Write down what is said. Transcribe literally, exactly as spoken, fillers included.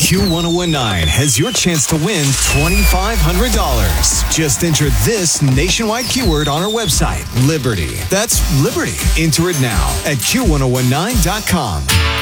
Q ten nineteen has your chance to win twenty-five hundred dollars. Just enter this nationwide keyword on our website, Liberty. That's Liberty. Enter it now at Q ten nineteen dot com.